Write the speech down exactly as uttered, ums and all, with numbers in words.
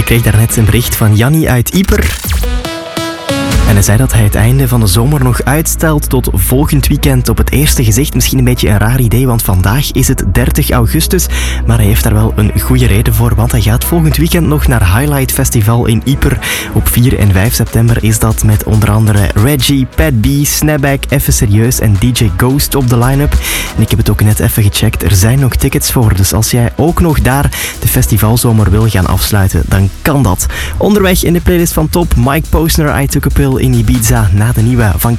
kreeg daarnet een bericht van Jannie uit Ieper. En hij zei dat hij het einde van de zomer nog uitstelt tot volgend weekend. Op het eerste gezicht misschien een beetje een raar idee, want vandaag is het dertig augustus. Maar hij heeft daar wel een goede reden voor, want hij gaat volgend weekend nog naar Highlight Festival in Ieper. Op vier en vijf september is dat met onder andere Reggie, Pat B, Snapback, Even Serieus en D J Ghost op de line-up. En ik heb het ook net even gecheckt, er zijn nog tickets voor. Dus als jij ook nog daar de festivalzomer wil gaan afsluiten, dan kan dat. Onderweg in de playlist van Top, Mike Posner, I Took a Pill in Ibiza na de nieuwe van